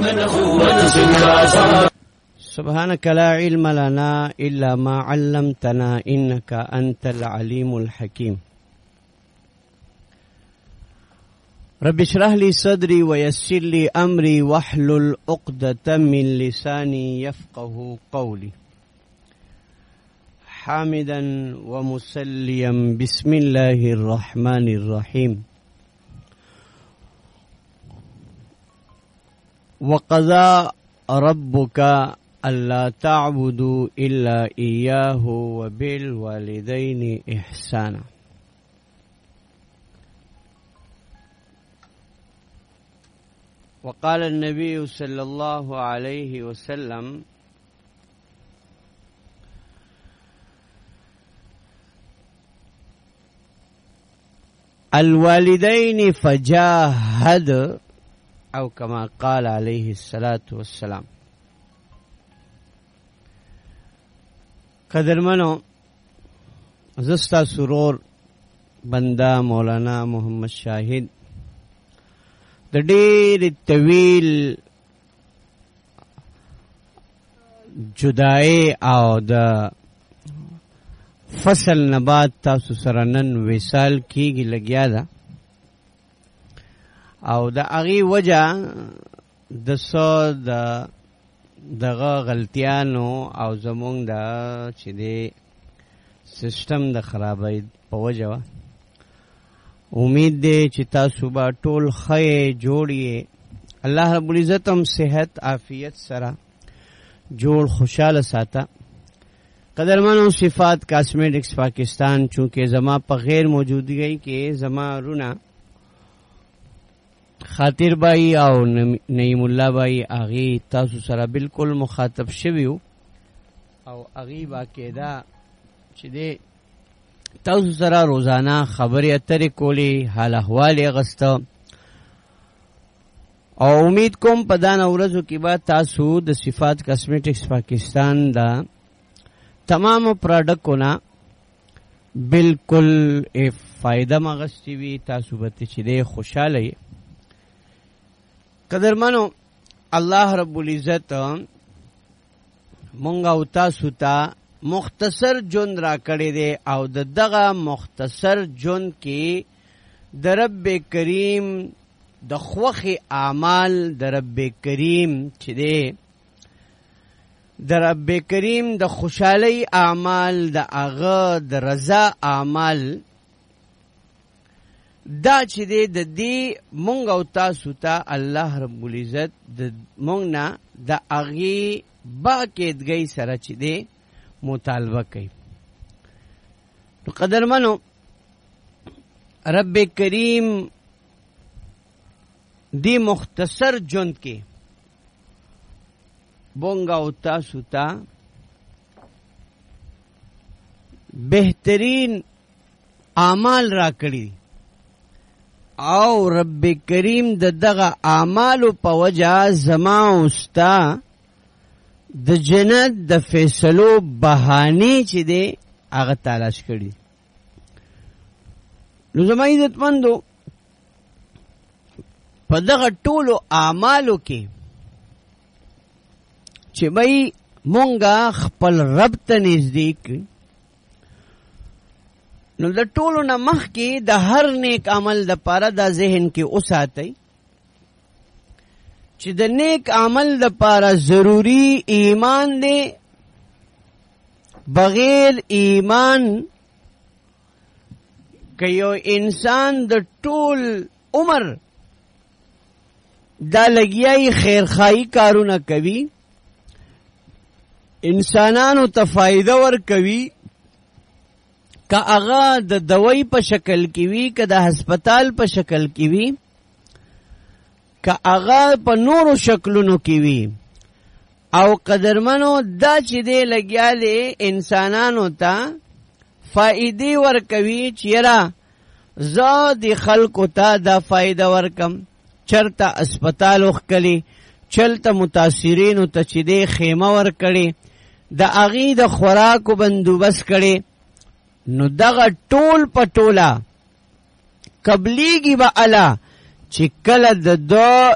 سبحانك لا علم لنا إلا ما علمتنا إنك أنت العليم الحكيم. رب اشرح لي صدري ويسر لي أمري واحلل عقدة من لساني يفقه قولي. حامدا ومسليا بسم الله الرحمن الرحيم. وقضى ربك ألا تعبدوا إلا إياه وبالوالدين إحسانا. وقال النبي صلى الله عليه وسلم: الوالدين فجاهد، او كما قال عليه الصلاة والسلام. قدرمنو زستا سرور بندا مولانا محمد شاهد د ډېر طویل جدای او د فصل نبات تاسو سره نن وصال کیږي لګیا ده، او د هغې وجه د څه دغه غلطیانو او زمونږ د چې د سیسټم د خرابۍ په وجه وه. امید دی چې تاسو به ټول ښه جوړ یې. الله رب العزت هم صحت عافیت سره جوړ خوشحاله ساته. قدرمنو صفات کاسمیټکس پاکستان چونکہ زما په غیر موجودگی کې زما رونه خاطر بائی او نعیم الله بائی اغي تاسو سره بالکل مخاطب شویو، او اغي باقاعده چې دې تاسو سره روزانه خبرې اترې کولې، حال احوال یې غسته، او امید کوم په دا ورځو کې به تاسو د صفات کاسمیټکس پاکستان دا تمام پروډکټونه بالکل فائدہ مغستی وي. تاسو به چې دې خوشاله یې. قدرمنو الله رب العزت مونږ او تاسو ته مختصر جون را کړی دی، او د دغه مختصر جون کې د رب کریم د خوښې اعمال د رب کریم چې دی د رب کریم د خوشحالی اعمال د هغه د رضا اعمال دا چې دی د دې مونږ او تاسو ته الله رب العزت د مونږ نه د هغې باقاعدګۍ سره چې دی مطالبه کوي. نو قدرمنو رب کریم دی مختصر جون کې مونږ او تاسو ته بهترین اعمال را کړي، او رب کریم د دغه اعمالو په وجه زما او ستا د جنت د فیصلو بهانې چې دی هغه تلاش کړي. نو زما عزتمندو په دغه ټولو اعمالو کې چې بھئی مونږه خپل رب ته نږدې کړي، نو د ټولو نه مخکې د هر نیک عمل د پاره دا ذهن کې اوساتئ چې د نیک عمل د پاره ضروری ایمان دی. بغیر ایمان که یو انسان د ټول عمر دا لګیای خیرخواهی کارونه کوي، انسانانو ته فائدہ ور کوي، که هغه د دوی په شکل کې وي، که د هسپتال په شکل کې وي، که هغه په نورو شکلونو کې وي، او قدرمنو دا چې دی لګیالی انسانانو ته فائدې ورکوي چې یاره زه د خلکو ته دا فائدہ ورکم، چرته اسپتال وښکلی، چلته متاثرینو ته چې دی خیمه ورکړي، د هغې د خوراکو بندوبست کړي، نو دغه ټول په ټوله قبلیږي به الله چې کله د